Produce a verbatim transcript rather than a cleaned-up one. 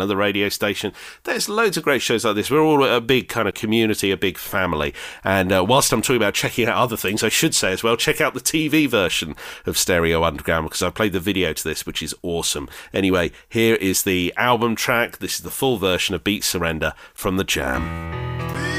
another radio station. There's loads of great shows like this. We're all a big kind of community, a big family. And uh, whilst I'm talking about checking out other things, I should say as well, check out the T V version of Stereo Underground, because I played the video to this, which is awesome. Anyway, here is the album track. This is the full version of Beat Surrender from The Jam.